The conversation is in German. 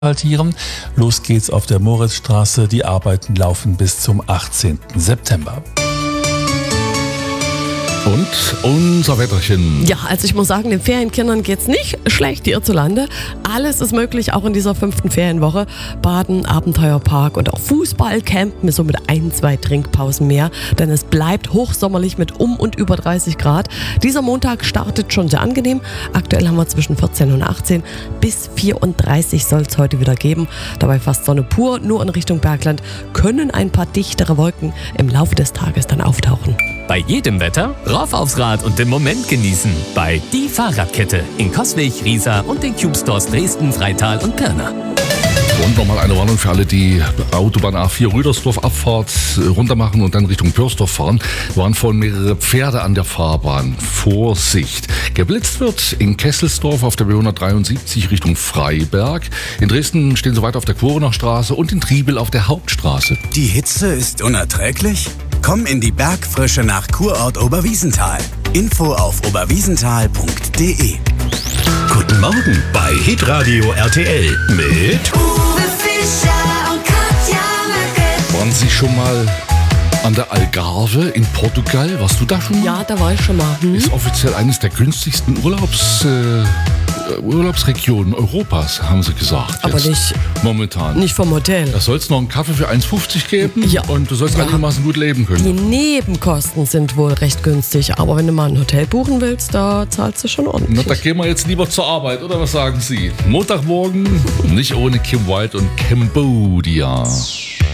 Haltieren. Los geht's auf der Moritzstraße. Die Arbeiten laufen bis zum 18. September. Und unser Wetterchen. Ja, also ich muss sagen, den Ferienkindern geht's nicht schlecht hierzulande. Alles ist möglich, auch in dieser 5. Ferienwoche. Baden, Abenteuerpark und auch Fußball, Campen, so mit 1-2 Trinkpausen mehr. Denn es bleibt hochsommerlich mit und über 30 Grad. Dieser Montag startet schon sehr angenehm. Aktuell haben wir zwischen 14 und 18 bis 34 soll es heute wieder geben. Dabei fast Sonne pur. Nur in Richtung Bergland können ein paar dichtere Wolken im Laufe des Tages dann auftauchen. Bei jedem Wetter rauf aufs Rad und den Moment genießen. Bei Die Fahrradkette in Coswig, Riesa und den Cube Stores Dresden, Freital und Pirna. Und nochmal eine Warnung für alle, die Autobahn A4 Rüdersdorf Abfahrt runter machen und dann Richtung Pürsdorf fahren. Waren vorhin mehrere Pferde an der Fahrbahn. Vorsicht! Geblitzt wird in Kesselsdorf auf der B173 Richtung Freiberg. In Dresden stehen sie weiter auf der Quorener Straße und in Triebel auf der Hauptstraße. Die Hitze ist unerträglich? Komm in die Bergfrische nach Kurort Oberwiesenthal. Info auf oberwiesenthal.de. Guten Morgen bei Hitradio RTL mit Uwe Fischer und Katja Möcke. Waren Sie schon mal an der Algarve in Portugal? Warst du da schon mal? Ja, da war ich schon mal. Ist offiziell eines der günstigsten Urlaubsregionen Europas, haben sie gesagt. Aber jetzt. nicht Momentan. vom Hotel. Da soll es noch einen Kaffee für 1,50 geben Ja. und du sollst Ja. einigermaßen gut leben Die können. Nebenkosten sind wohl recht günstig, aber wenn du mal ein Hotel buchen willst, da zahlst du schon ordentlich. Na, da gehen wir jetzt lieber zur Arbeit, oder was sagen Sie? Montagmorgen, nicht ohne Kim Wilde und Cambodia.